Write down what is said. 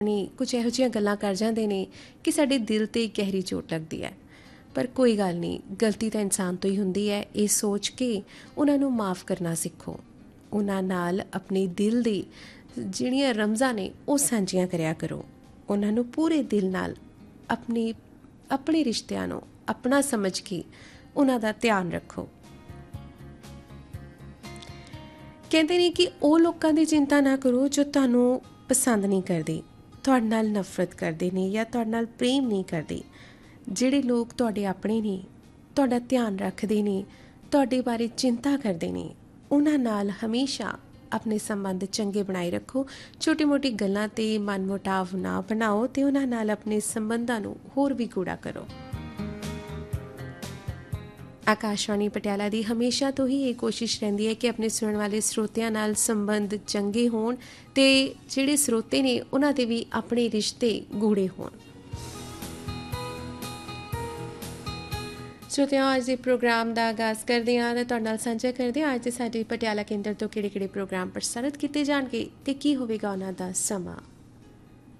ਕੁਝ ਇਹੋ ਜਿਹੀਆਂ ਗੱਲਾਂ ਕਰ ਜਾਂਦੇ ਨੇ ਕਿ ਸਾਡੇ ਦਿਲ 'ਤੇ ਗਹਿਰੀ ਚੋਟ ਲੱਗਦੀ ਹੈ। ਪਰ ਕੋਈ ਗੱਲ ਨਹੀਂ, ਗਲਤੀ ਤਾਂ ਇਨਸਾਨ ਤੋਂ ਹੀ ਹੁੰਦੀ ਹੈ। ਇਹ ਸੋਚ ਕੇ ਉਹਨਾਂ ਨੂੰ ਮਾफ़ ਕਰਨਾ ਸਿੱਖੋ। ਉਹਨਾਂ ਨਾਲ ਆਪਣੇ ਦਿਲ ਦੀ ਜਿਹੜੀਆਂ ਰਮਜ਼ਾਂ ਨੇ ਉਹ ਸਾਂਝੀਆਂ ਕਰਿਆ ਕਰੋ। ਉਹਨਾਂ ਨੂੰ ਪੂਰੇ ਦਿਲ ਨਾਲ ਆਪਣੇ ਰਿਸ਼ਤਿਆਂ ਨੂੰ ਆਪਣਾ ਸਮਝ ਕੇ ਉਹਨਾਂ ਦਾ ਧਿਆਨ ਰੱਖੋ। ਕਹਿੰਦੇ ਨੇ ਕਿ ਉਹ ਲੋਕਾਂ ਦੀ ਚਿੰਤਾ ਨਾ ਕਰੋ ਜੋ ਤੁਹਾਨੂੰ ਪਸੰਦ ਨਹੀਂ ਕਰਦੇ, ਤੁਹਾਡੇ ਨਾਲ ਨਫ਼ਰਤ ਕਰਦੇ ਨੇ ਜਾਂ ਤੁਹਾਡੇ ਨਾਲ ਪ੍ਰੇਮ ਨਹੀਂ ਕਰਦੇ। ਜਿਹੜੇ ਲੋਕ ਤੁਹਾਡੇ ਆਪਣੇ ਨੇ, ਤੁਹਾਡਾ ਧਿਆਨ ਰੱਖਦੇ ਨੇ, ਤੁਹਾਡੇ ਬਾਰੇ ਚਿੰਤਾ ਕਰਦੇ ਨੇ, ਉਹਨਾਂ ਨਾਲ ਹਮੇਸ਼ਾ ਆਪਣੇ ਸੰਬੰਧ ਚੰਗੇ ਬਣਾਏ ਰੱਖੋ। ਛੋਟੀ ਮੋਟੀ ਗੱਲਾਂ 'ਤੇ ਮਨਮੁਟਾਵ ਨਾ ਬਣਾਓ ਅਤੇ ਉਹਨਾਂ ਨਾਲ ਆਪਣੇ ਸੰਬੰਧਾਂ ਨੂੰ ਹੋਰ ਵੀ ਗੂੜਾ ਕਰੋ। ਆਕਾਸ਼ਵਾਣੀ ਪਟਿਆਲਾ ਦੀ ਹਮੇਸ਼ਾ ਤੋਂ ਹੀ ਇਹ ਕੋਸ਼ਿਸ਼ ਰਹਿੰਦੀ ਹੈ ਕਿ ਆਪਣੇ ਸੁਣਨ ਵਾਲੇ ਸਰੋਤਿਆਂ ਨਾਲ ਸੰਬੰਧ ਚੰਗੇ ਹੋਣ ਅਤੇ ਜਿਹੜੇ ਸਰੋਤੇ ਨੇ ਉਹਨਾਂ ਦੇ ਵੀ ਆਪਣੇ ਰਿਸ਼ਤੇ ਗੂੜੇ ਹੋਣ। ਸਰੋਤਿਆਂ, ਅੱਜ ਦੇ ਪ੍ਰੋਗਰਾਮ ਦਾ ਆਗਾਜ਼ ਕਰਦੇ ਹਾਂ ਅਤੇ ਤੁਹਾਡੇ ਨਾਲ ਸਾਂਝਾ ਕਰਦੇ ਹਾਂ ਅੱਜ ਦੇ ਸਾਡੇ ਪਟਿਆਲਾ ਕੇਂਦਰ ਤੋਂ ਕਿਹੜੇ ਪ੍ਰੋਗਰਾਮ ਪ੍ਰਸਾਰਿਤ ਕੀਤੇ ਜਾਣਗੇ ਅਤੇ ਕੀ ਹੋਵੇਗਾ ਉਹਨਾਂ ਦਾ ਸਮਾਂ।